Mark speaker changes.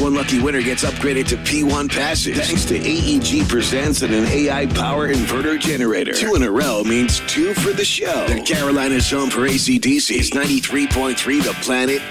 Speaker 1: one lucky winner gets upgraded to P1 passes thanks to AEG Presents and an AI power inverter generator. 2 in a row means 2 for the show. The Carolinas home for AC/DC is 93.3 The Planet